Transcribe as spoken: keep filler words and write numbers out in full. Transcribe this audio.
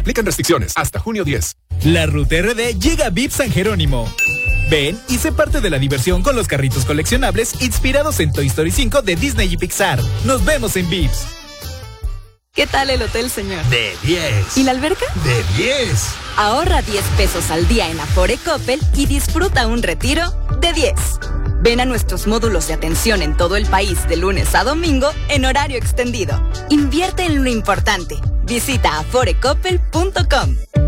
Aplican restricciones hasta junio diez. La Ruta R D llega a V I P San Jerónimo. Ven y sé parte de la diversión con los carritos coleccionables inspirados en Toy Story cinco de Disney y Pixar. Nos vemos en V I Ps. ¿Qué tal el hotel, señor? De diez. ¿Y la alberca? De diez. Ahorra diez pesos al día en Afore Coppel y disfruta un retiro de diez. Ven a nuestros módulos de atención en todo el país de lunes a domingo en horario extendido. Invierte en lo importante. Visita afore coppel punto com.